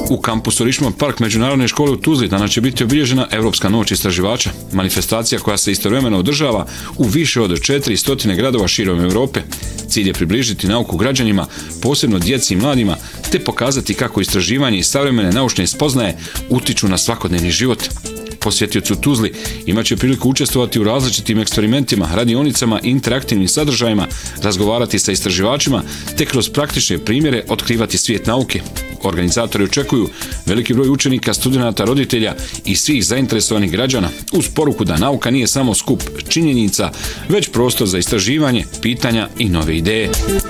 U kampusu Richmond Park Međunarodne škole u Tuzli danas će biti obilježena Evropska noć istraživača, manifestacija koja se istovremeno održava u više od 400 gradova širom Europe. Cilj je približiti nauku građanima, posebno djeci i mladima, te pokazati kako istraživanje i savremene naučne spoznaje utiču na svakodnevni život. Posjetioci u Tuzli imaće priliku učestvovati u različitim eksperimentima, radionicama i interaktivnim sadržajima, razgovarati sa istraživačima, te kroz praktične primjere otkrivati svijet nauke. Organizatori očekuju veliki broj učenika, studenata, roditelja i svih zainteresovanih građana, uz poruku da nauka nije samo skup činjenica, već prostor za istraživanje, pitanja i nove ideje.